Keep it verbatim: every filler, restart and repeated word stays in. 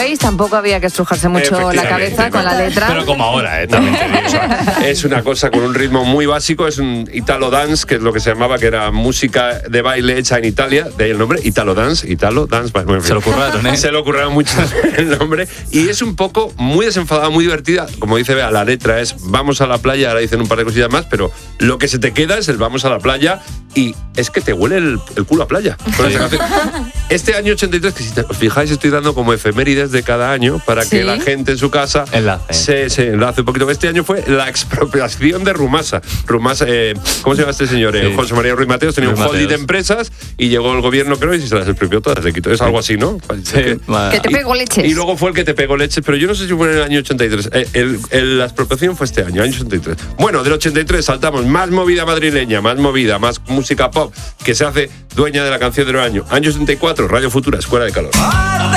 veis, tampoco había que estrujarse mucho la cabeza con la letra. Pero como ahora, ¿eh? También te digo. Es una cosa con un ritmo muy básico, es un Italo Dance, que es lo que se llamaba, que era música de baile hecha en Italia, de ahí el nombre, Italo Dance, Italo Dance. Bueno, en fin. Se lo ocurrieron, ¿eh? Se lo ocurrieron mucho el nombre. Y es un poco muy desenfadada, muy divertida. Como dice Bea, la letra es vamos a la playa, ahora dicen un par de cosillas más, pero lo que se te queda es el vamos a la playa y es que te huele el, el culo a playa. Este año ochenta y tres, que si os fijáis estoy dando como efemérides de cada año para ¿Sí? que la gente en su casa enlace. se, se enlace un poquito. Este año fue la expropiación de Rumasa. Rumasa, eh, ¿cómo se llama este señor? Eh, Sí. José María Ruiz Mateos tenía Ruiz un holding de Mateos. empresas y llegó el gobierno, creo, y se las expropió todas. Le quitó. Es algo así, ¿no? Sí, Que- Que te pego leches. y luego fue el que te pegó leches, pero yo no sé si fue en el año ochenta y tres. Eh, el- el- la expropiación fue este año, año ochenta y tres. Bueno, del ochenta y tres saltamos más movida madrileña, más movida, más música pop, que se hace dueña de la canción del año. Año ochenta y cuatro, Radio Futura, Escuela de Calor.